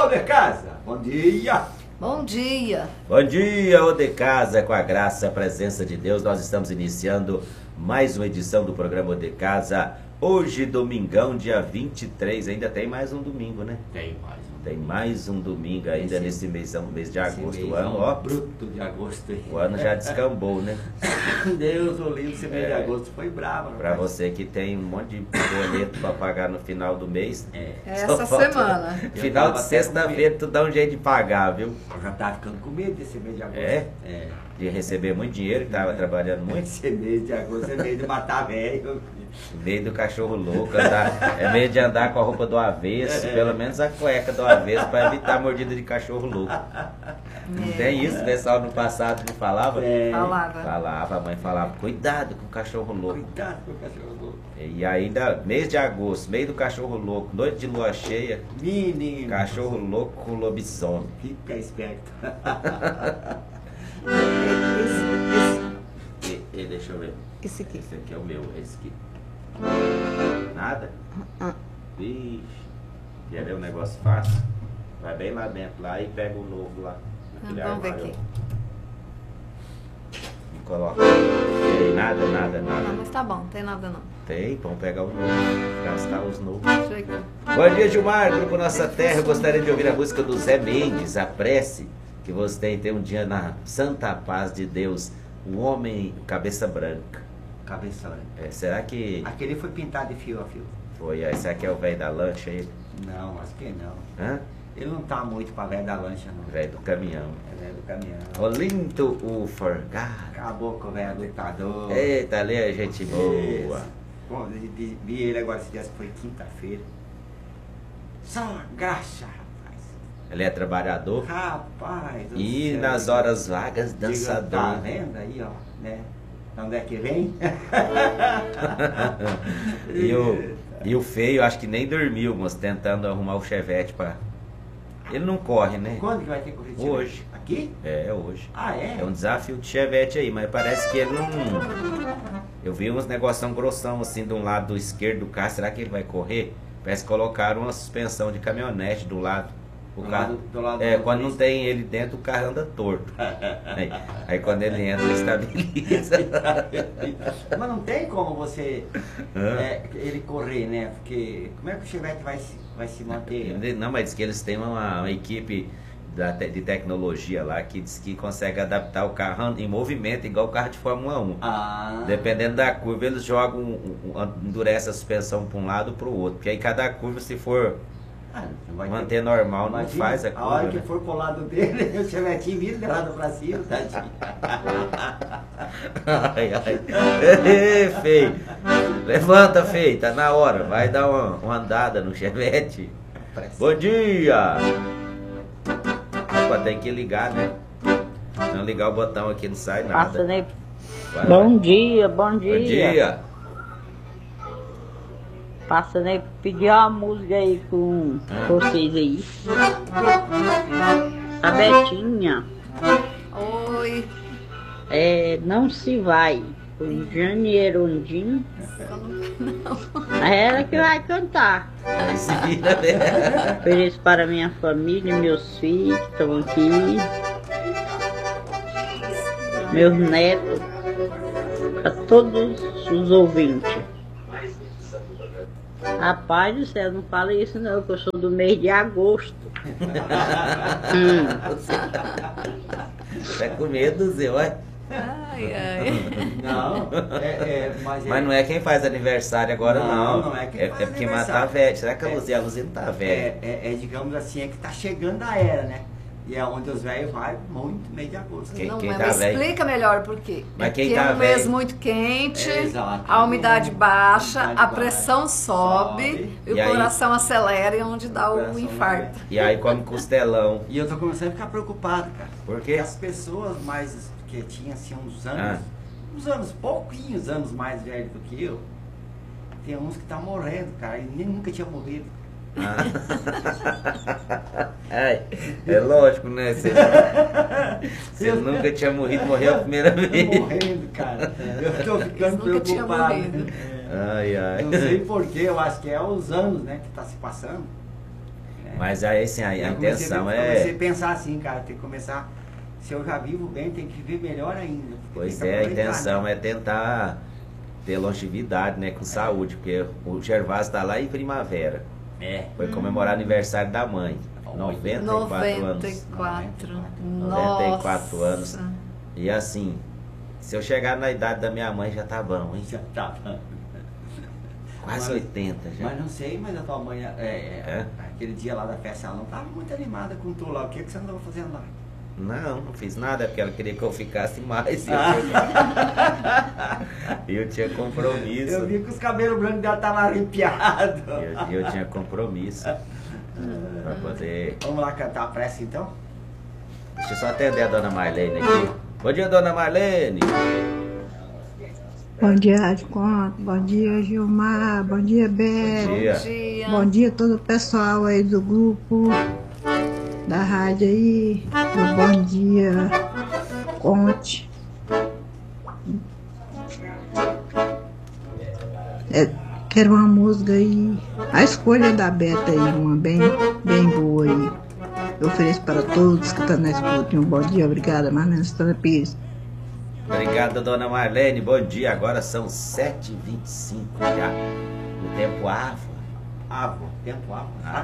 ô de casa, bom dia. Bom dia. Bom dia, ô de casa, com a graça e a presença de Deus. Nós estamos iniciando mais uma edição do programa Ô de Casa. Hoje, domingão, dia 23. Ainda tem mais um domingo, né? Tem mais um. Tem mais um domingo ainda nesse mês de agosto. O ano, ó. Bruto de agosto. O ano já descambou, né? Deus, o lindo, esse mês de agosto foi bravo. Pra você que tem um monte de boleto pra pagar no final do mês. Essa semana. Final de sexta-feira, tu dá um jeito de pagar, viu? Eu já tava ficando com medo desse mês de agosto. É? De receber muito dinheiro, que tava trabalhando muito. Esse mês de agosto é mês de matar velho. Meio do cachorro louco, é meio de andar com a roupa do avesso, pelo menos a cueca do avesso, para evitar a mordida de cachorro louco. Não tem isso? O pessoal no passado não falava? Falava. Falava, a mãe falava, cuidado com o cachorro louco. Cuidado com o cachorro louco. E ainda, mês de agosto, meio do cachorro louco, noite de lua cheia, Menino. cachorro louco com lobisomem. Fica esperto. Deixa eu ver. Esse aqui. Esse aqui é o meu, esse aqui. Nada? Vixe. Quer ver um negócio fácil? Vai bem lá dentro lá e pega o novo lá. Vamos ver aqui. E coloca. Tem nada. Não, mas tá bom, não tem nada não. Tem, vamos pegar o novo. Gastar os novos. Deixa eu ver. Bom dia, Gilmar. Grupo Nossa Terra. Eu gostaria de ouvir a música do Zé Mendes, a prece. Que você tem um dia na santa paz de Deus. Um homem cabeça branca. Cabeça branca. Será que... Aquele foi pintado de fio a fio. Foi, esse aqui é o velho da lancha aí? Não, acho que não. Hã? Ele não tá muito pra velho da lancha, não. Velho do caminhão. É velho do caminhão. Olinto o Forgado. Acabou com o velho lutador. Eita, ali é gente boa. Bom, vi ele agora esse dia, que foi quinta-feira. Só uma graxa, rapaz. Ele é trabalhador. Rapaz. do E céu, nas horas vagas, diga, dançador. Tá vendo aí, ó, né? Onde é que vem? E o feio, acho que nem dormiu, mas tentando arrumar o chevette pra... Ele não corre, né? Quando que vai ter corrida? Hoje. Aqui? É, hoje. Ah, é? É um desafio de chevette aí, mas parece que ele não... Eu vi uns negoção grossão assim de um lado esquerdo do carro, será que ele vai correr? Parece que colocaram uma suspensão de caminhonete do lado. O carro, do lado quando não tem ele dentro, o carro anda torto. Aí quando ele entra, ele estabiliza. Mas não tem como você ele correr, né? Porque como é que o Chevette vai se manter? Não, mas diz que eles têm uma equipe de tecnologia lá que diz que consegue adaptar o carro em movimento, igual o carro de Fórmula 1. Dependendo da curva, eles jogam, endurece a suspensão para um lado ou para o outro. Porque aí cada curva, se for manter normal, não faz a curva. A hora que né? for pro lado dele, o Chevetinho vira de lado pra cima, tadinho. Ei, feio. Levanta, feio, tá na hora. Vai dar uma andada no Chevette. Bom dia! Opa, tem que ligar, né? Se não ligar o botão aqui não sai nada. Passa, né? Bom dia. Bom dia! Passa, né? Pedir uma música aí com vocês aí. A Betinha. Oi. Não se vai. Com Janeiro Ondim. Não. É ela que vai cantar. Aí se vira, né? Ofereço para minha família, meus filhos que estão aqui. Meus netos. Para todos os ouvintes. Rapaz do céu, não fala isso não, que eu sou do mês de agosto. Tá com medo, Zé, ué? Ai. Não, Mas não é quem faz aniversário agora, não. Não é quem É faz porque aniversário. mata a velha. Será que a Luzia não tá velha? digamos assim, é que tá chegando a era, né? E é onde os velhos vão muito mês de agosto. Quem Não, tá mas velho? explica melhor por quê. Mas quem Porque tá é um mês velho? muito quente, Exato. a umidade baixa, A umidade a pressão sobe e o E aí? coração acelera e é onde dá o Coração infarto. E aí come costelão. E eu tô começando a ficar preocupado, cara. Por Porque quê? as pessoas mais que tinham assim uns anos, pouquinhos anos mais velhos do que eu, tem uns que tá morrendo, cara, e nem nunca tinha morrido. É lógico, né? Você nunca tinha morrido, morreu a primeira vez. Morrendo, cara. Eu tô ficando Nunca tinha preocupado. morrido. Ai, ai. Não sei porquê, eu acho que é os anos, né, que tá se passando. Mas aí, assim, a intenção comecei a pensar assim, cara, tem que começar. Se eu já vivo bem, tem que viver melhor ainda. Pois é, a intenção é tentar ter longevidade, né, com saúde, porque o Gervásio tá lá em Primavera. Foi comemorar o aniversário da mãe. 94 anos. 94 anos. E assim, se eu chegar na idade da minha mãe, já tá bom, hein? Já tá. Quase 80 já. Mas não sei, mas a tua mãe, aquele dia lá da festa, ela não tava muito animada com tu lá. O que você andava fazendo lá? Não fiz nada, porque ela queria que eu ficasse mais. E eu tinha compromisso. Eu vi que os cabelos brancos dela estavam arrepiados. Eu tinha compromisso. Pra poder... Vamos lá cantar a prece então? Deixa eu só atender a dona Marlene aqui. Bom dia, dona Marlene. Bom dia, Rádio Conto. Bom dia, Gilmar. Bom dia, Beto. Bom dia. Bom dia. Bom dia a todo o pessoal aí do grupo, da rádio aí. Bom dia, Conte. Quero uma música aí. A escolha da Beta aí, uma bem boa aí. Eu ofereço para todos que estão na escuta. Um bom dia, obrigada, Marlene Santana Pires. Obrigado, dona Marlene. Bom dia. Agora são 7h25 já. O tempo avo. Tempo avo.